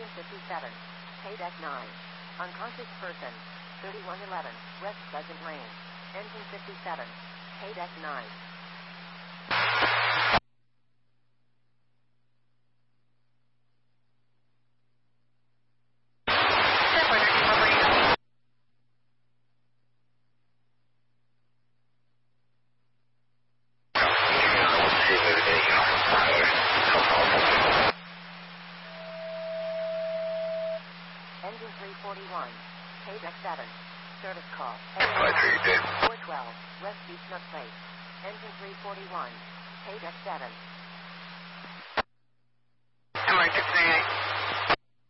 Engine 57. Pay deck 9. Unconscious person. 3111. West Pleasant Lane. Engine 57. Pay deck 9. Engine 341. Pay deck 7. Service call. 412. West Beechnook Place. Engine 341. Pay deck 7. Am I